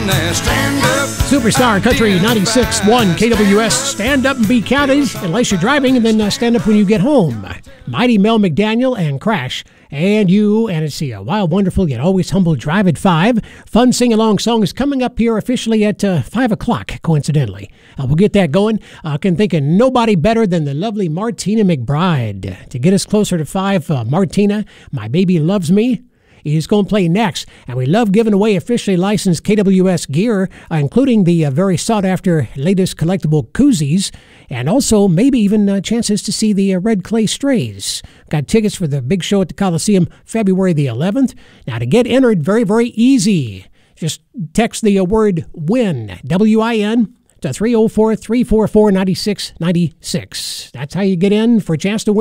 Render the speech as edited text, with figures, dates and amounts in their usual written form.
there. Stand up. Superstar Country 96.1 KWS. Stand up and be counted unless you're driving, and then stand up when you get home. Mighty Mel McDaniel and Crash. And you, and it's the Wild, Wonderful, Yet Always Humble Drive at 5. Fun sing-along songs coming up here officially at 5 o'clock, coincidentally. We'll get that going. I can think of nobody better than the lovely Martina McBride. To get us closer to 5, Martina, My Baby Loves Me, is going to play next. And we love giving away officially licensed KWS gear, including the very sought-after latest collectible koozies, and also maybe even chances to see the Red Clay Strays. Got tickets for the big show at the Coliseum February the 11th. Now, to get entered, very, very easy. Just text the word WIN, W-I-N, to 304-344-9696. That's how you get in for a chance to win.